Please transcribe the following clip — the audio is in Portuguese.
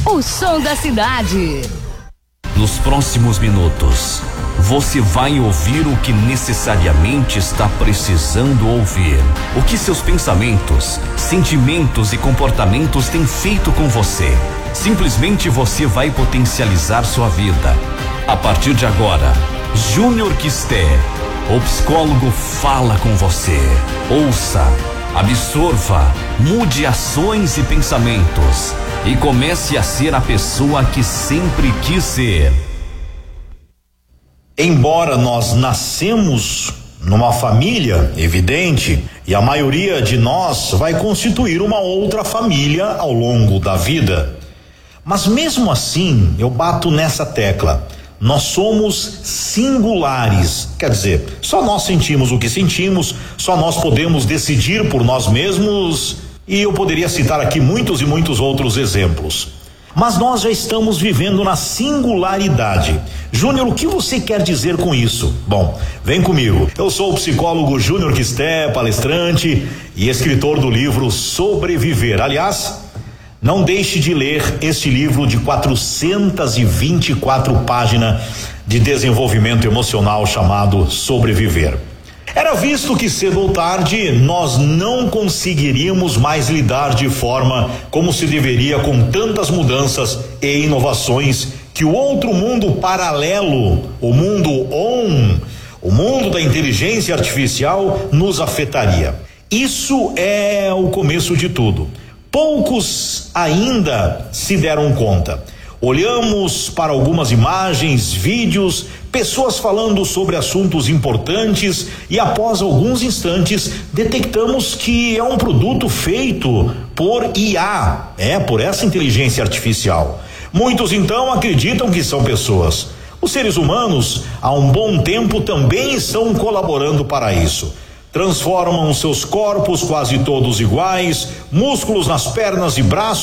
o som da cidade. Nos próximos minutos, você vai ouvir o que necessariamente está precisando ouvir. O que seus pensamentos, sentimentos e comportamentos têm feito com você. Simplesmente você vai potencializar sua vida. A partir de agora, Júnior Quisté, o psicólogo, fala com você. Ouça, absorva, mude ações e pensamentos e comece a ser a pessoa que sempre quis ser. Embora nós nascemos numa família, evidente, e a maioria de nós vai constituir uma outra família ao longo da vida. Mas mesmo assim, eu bato nessa tecla. Nós somos singulares, quer dizer, só nós sentimos o que sentimos, só nós podemos decidir por nós mesmos, e eu poderia citar aqui muitos e muitos outros exemplos. Mas nós já estamos vivendo na singularidade. Júnior, o que você quer dizer com isso? Bom, vem comigo. Eu sou o psicólogo Júnior Quisté, palestrante e escritor do livro Sobreviver. Aliás, não deixe de ler este livro de 424 páginas de desenvolvimento emocional chamado Sobreviver. Era visto que cedo ou tarde nós não conseguiríamos mais lidar de forma como se deveria com tantas mudanças e inovações que o outro mundo paralelo, o mundo o mundo da inteligência artificial nos afetaria. Isso é o começo de tudo. Poucos ainda se deram conta. Olhamos para algumas imagens, vídeos, pessoas falando sobre assuntos importantes e após alguns instantes detectamos que é um produto feito por IA, por essa inteligência artificial. Muitos então acreditam que são pessoas. Os seres humanos há um bom tempo também estão colaborando para isso. Transformam seus corpos quase todos iguais, músculos nas pernas e braços